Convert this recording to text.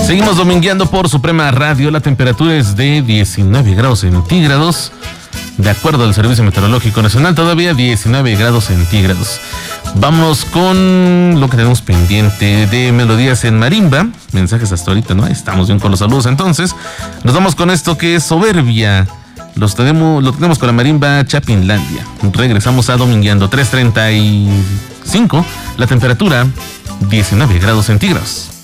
Seguimos domingueando por Suprema Radio. La temperatura es de 19 grados centígrados. De acuerdo al Servicio Meteorológico Nacional, todavía 19 grados centígrados. Vamos con lo que tenemos pendiente de melodías en marimba. Mensajes hasta ahorita, ¿no? Estamos bien con los saludos. Entonces, nos vamos con esto que es Soberbia. Lo tenemos con la marimba Chapinlandia. Regresamos a domingueando 3:35. La temperatura 19 grados centígrados.